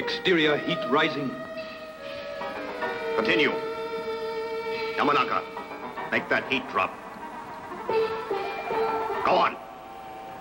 exterior heat rising. Continue. Yamanaka, make that heat drop. Go on.